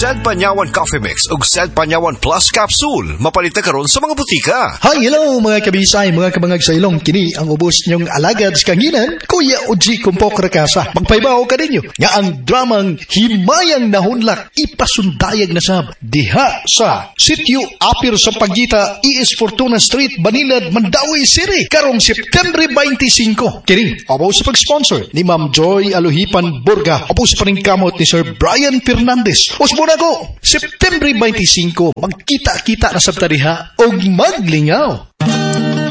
Sad Panyawan Coffee Mix ug Sad Panyawan Plus Capsule mapalita karon sa mga butika. Hi, hello mga kabisay, mga kabangag sa ilong. Kini ang ubos niyong alagad sa kanginan, Kuya Oji Kumpok Rakasa. Magpaibaw ka ninyo nga ang dramang Himayang Nahunlak ipasundayag na sab diha sa Sitio Apir sa Pagita, ES Fortuna Street, Banilad, Mandawi City karong September 25. Kini abo sa pag-sponsor ni Ma'am Joy Aluhipan Burga, abo sa paningkamot ni Sir Brian Fernandez. Usmuna ko, September 25, magkita-kita na sa tariha o maglingaw.